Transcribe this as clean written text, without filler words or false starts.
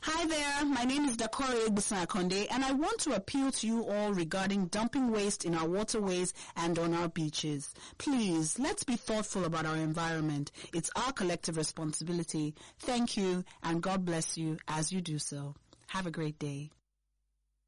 Hi there, my name is Dakore Egbuson-Akonde, and I want to appeal to you all regarding dumping waste in our waterways and on our beaches. Please, let's be thoughtful about our environment. It's our collective responsibility. Thank you, and God bless you as you do so. Have a great day.